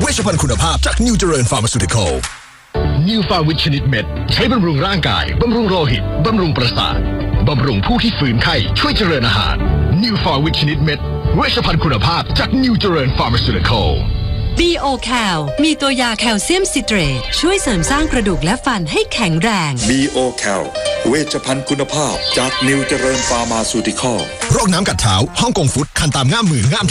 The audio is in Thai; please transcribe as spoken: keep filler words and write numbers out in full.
เวชภัณฑ์คุณภาพจากนิวเจริญฟาร์มาซูติคอลนิวฟาวิตชนิดเม็ดใช้บำรุงร่างกายบำรุงโลหิตบำรุงประสาทบำรุงผู้ที่ฝืนไข้ช่วยเจริญอาหารนิวฟาวิตชนิดเม็ดเวชภัณฑ์คุณภาพจากนิวเจริญฟาร์มาซูติคอลบี โอ แคล มีตัวยาแคลเซียมซิเตรตช่วยเสริมสร้างกระดูกและฟันให้แข็งแรงบี โอ แคล เวชภัณฑ์คุณภาพจากนิวเจริญฟาร์มาซูติคอลโรคน้ำกัดเท้าฮ่องกงฟุตคันตามง่ามมือง่าม